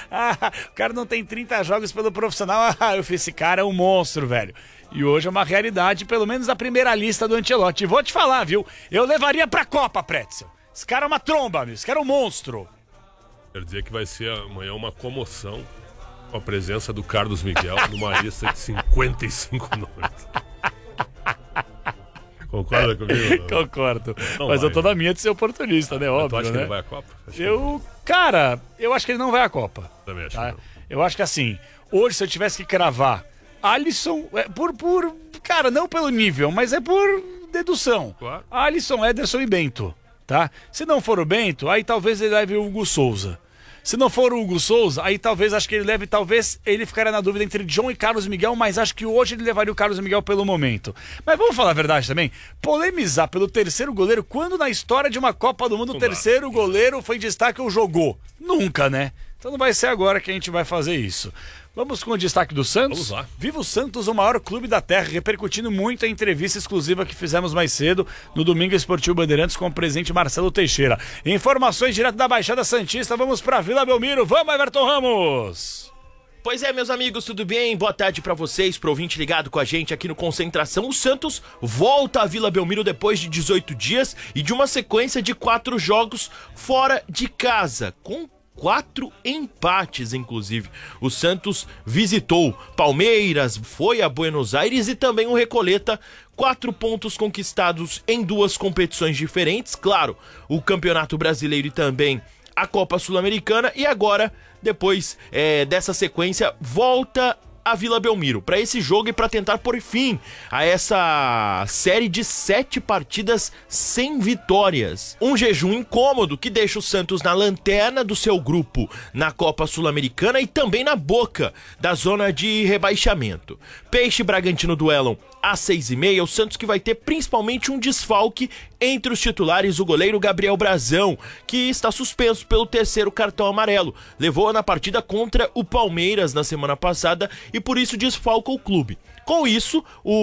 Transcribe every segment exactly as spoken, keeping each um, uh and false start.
Ah, o cara não tem trinta jogos pelo profissional. Ah, eu fiz esse cara é um monstro, velho. E hoje é uma realidade, pelo menos a primeira lista do Ancelotti. E vou te falar, viu? Eu levaria pra Copa, Pretzel. Esse cara é uma tromba, meu. Esse cara é um monstro. Quer dizer que vai ser amanhã uma comoção com a presença do Carlos Miguel numa lista de cinquenta e cinco nomes. Concorda comigo? Concordo. Não Mas vai, eu tô né? na minha de ser oportunista, né? Tu Óbvio, acha né? que ele vai à Copa? Acho que Eu, cara, eu acho que ele não vai à Copa. Também acho Tá? que não. Eu acho que assim, hoje se eu tivesse que cravar, Alisson, é, por, por, cara, não pelo nível, mas é por dedução. Claro. Alisson, Ederson e Bento, tá? Se não for o Bento, aí talvez ele leve o Hugo Souza. Se não for o Hugo Souza, aí talvez, acho que ele leve, talvez ele ficaria na dúvida entre John e Carlos Miguel, mas acho que hoje ele levaria o Carlos Miguel pelo momento. Mas vamos falar a verdade também, polemizar pelo terceiro goleiro, quando na história de uma Copa do Mundo o terceiro goleiro foi destaque ou jogou? Nunca, né? Então não vai ser agora que a gente vai fazer isso. Vamos com o destaque do Santos? Vamos lá. Viva o Santos, o maior clube da terra, repercutindo muito a entrevista exclusiva que fizemos mais cedo no Domingo Esportivo Bandeirantes com o presidente Marcelo Teixeira. Informações direto da Baixada Santista, vamos pra Vila Belmiro. Vamos, Everton Ramos! Pois é, meus amigos, tudo bem? Boa tarde pra vocês, pro ouvinte ligado com a gente aqui no Concentração. O Santos volta à Vila Belmiro depois de dezoito dias e de uma sequência de quatro jogos fora de casa, com quatro empates, inclusive. O Santos visitou Palmeiras, foi a Buenos Aires e também o Recoleta. Quatro pontos conquistados em duas competições diferentes. Claro, o Campeonato Brasileiro e também a Copa Sul-Americana. E agora, depois é, dessa sequência, volta a Vila Belmiro para esse jogo e para tentar pôr fim a essa série de sete partidas sem vitórias. Um jejum incômodo que deixa o Santos na lanterna do seu grupo na Copa Sul-Americana e também na boca da zona de rebaixamento. Peixe e Bragantino duelam às seis e meia, o Santos que vai ter principalmente um desfalque entre os titulares, o goleiro Gabriel Brazão, que está suspenso pelo terceiro cartão amarelo. Levou na partida contra o Palmeiras na semana passada e por isso desfalca o clube. Com isso,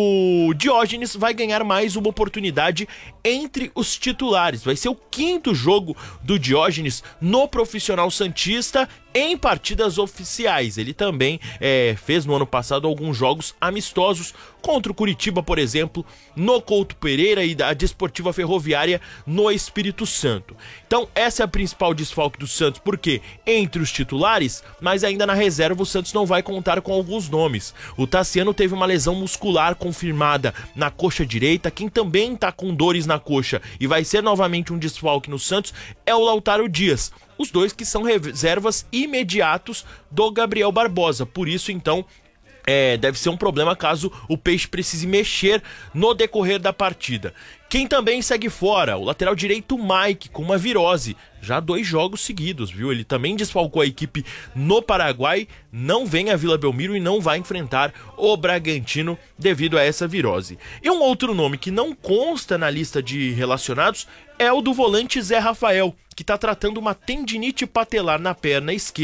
o Diógenes vai ganhar mais uma oportunidade entre os titulares. Vai ser o quinto jogo do Diógenes no profissional santista em partidas oficiais. Ele também é, fez no ano passado alguns jogos amistosos contra o Curitiba, por exemplo, no Couto Pereira e da Desportiva Ferroviária no Espírito Santo. Então essa é a principal desfalque do Santos, porque entre os titulares, mas ainda na reserva o Santos não vai contar com alguns nomes. O Tassiano teve uma lesão muscular confirmada na coxa direita. Quem também tá com dores na coxa e vai ser novamente um desfalque no Santos é o Lautaro Dias. Os dois que são reservas imediatos do Gabriel Barbosa. Por isso, então, é, deve ser um problema caso o Peixe precise mexer no decorrer da partida. Quem também segue fora, o lateral direito Mike, com uma virose. Já dois jogos seguidos, viu? Ele também desfalcou a equipe no Paraguai, não vem a Vila Belmiro e não vai enfrentar o Bragantino devido a essa virose. E um outro nome que não consta na lista de relacionados é o do volante Zé Rafael, que está tratando uma tendinite patelar na perna esquerda.